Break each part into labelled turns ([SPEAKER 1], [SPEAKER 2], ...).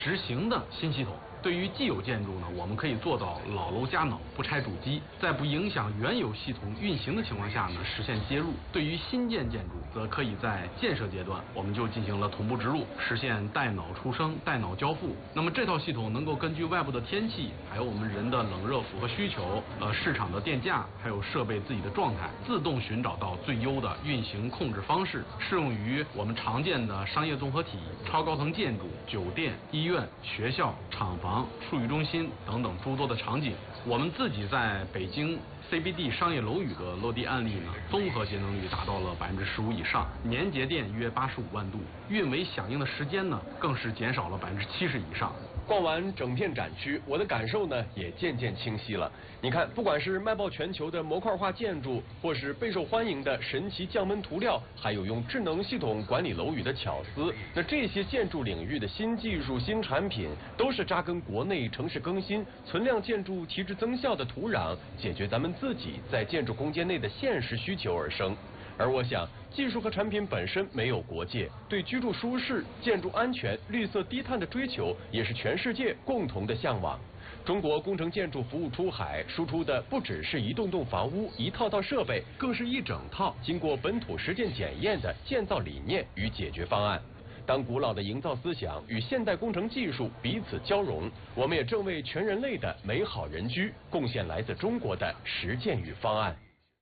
[SPEAKER 1] 执行的新系统。对于既有建筑呢，我们可以做到老楼加脑，不拆主基，在不影响原有系统运行的情况下呢，实现接入。对于新建建筑，则可以在建设阶段，我们就进行了同步植入，实现带脑出生、带脑交付。那么这套系统能够根据外部的天气，还有我们人的冷热符合需求，市场的电价，还有设备自己的状态，自动寻找到最优的运行控制方式，适用于我们常见的商业综合体、超高层建筑、酒店、医院、学校、厂房、数据中心等等诸多的场景。我们自己在北京 CBD 商业楼宇的落地案例呢，综合节能率达到了15%以上，年节电约85万度，运维响应的时间呢，更是减少了70%以上。
[SPEAKER 2] 逛完整片展区，我的感受呢也渐渐清晰了。你看，不管是卖爆全球的模块化建筑，或是备受欢迎的神奇降温涂料，还有用智能系统管理楼宇的巧思，那这些建筑领域的新技术、新产品，都是扎根国内城市更新、存量建筑提质增效的土壤，解决咱们自己在建筑空间内的现实需求而生。而我想，技术和产品本身没有国界，对居住舒适、建筑安全、绿色低碳的追求，也是全世界共同的向往。中国工程建筑服务出海，输出的不只是一栋栋房屋、一套套设备，更是一整套经过本土实践检验的建造理念与解决方案。当古老的营造思想与现代工程技术彼此交融，我们也正为全人类的美好人居贡献来自中国的实践与方案。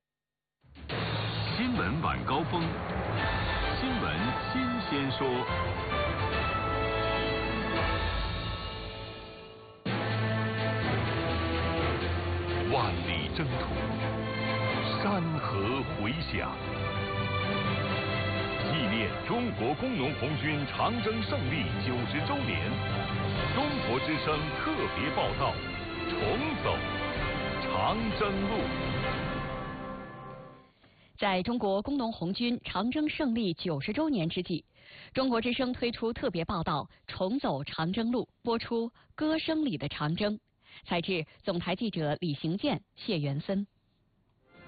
[SPEAKER 3] 新闻晚高峰，新闻新鲜说。万里征途，山河回响。纪念中国工农红军长征胜利90周年，中国之声特别报道：重走长征路。
[SPEAKER 4] 在中国工农红军长征胜利90周年之际，中国之声推出特别报道《重走长征路》，播出《歌声里的长征》。采制总台记者李行健、谢元森。